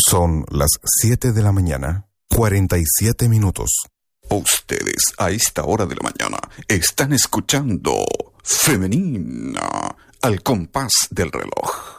Son las 7 de la mañana, 47 minutos. Ustedes a esta hora de la mañana están escuchando Femenina al compás del reloj.